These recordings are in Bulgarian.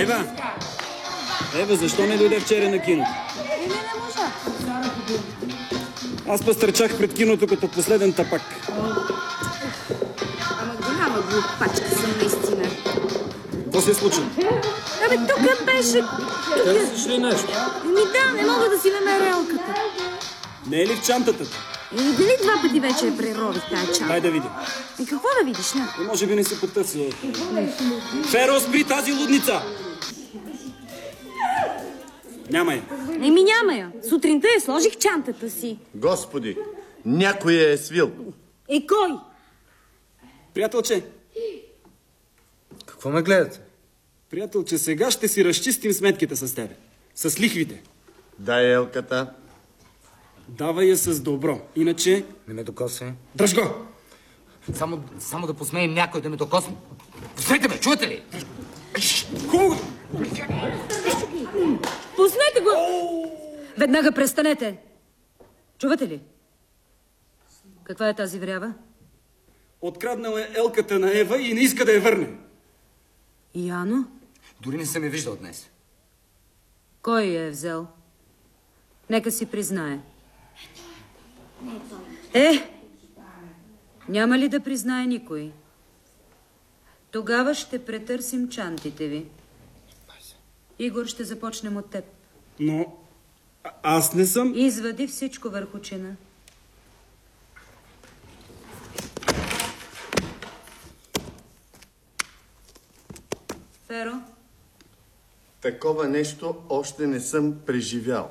Ева, защо не дойде вчера на киното? Не можа. Аз пъстърчах пред киното като последен тапак. Ама голяма глупачка съм наистина. Какво се е случило? Абе, тук беше... Търсиш ли нещо? Да, не мога да си намеря елката. Не е ли в чантата? Дали 2 пъти вече я прерових тази чанта? Дай да видим. И какво да видиш, не? Може би не си потърсила. Феро, спри тази лудница! Няма я. Няма я. Сутринта я сложих чантата си. Господи, някой я е свил. Кой? Приятелче. Какво ме гледате? Приятелче, сега ще си разчистим сметките с тебе. С лихвите. Дай елката. Давай я с добро. Иначе... Не ме докосвай. Дръж го! Само да посмеем някой да ме докосне. Пуснете ме, чувате ли? Хубаво! Пуснете го! Веднага престанете. Чувате ли? Каква е тази врява? Откраднала е елката на Ева и не иска да я върне. Яно? Дори не съм я виждал днес. Кой я е взел? Нека си признае. Няма ли да признае никой? Тогава ще претърсим чантите ви. Игор, ще започнем от теб. Но аз не съм... Извади всичко върху чина. Феро? Такова нещо още не съм преживял.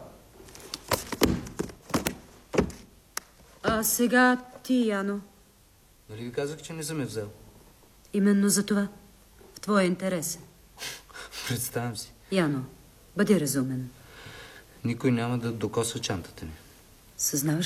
А сега ти, Яно. Нали ви казах, че не съм я взел? Именно за това. В твоя интерес. Представям си. Яно, бъди разумен. Никой няма да докосва чантата ми. Съзнаваш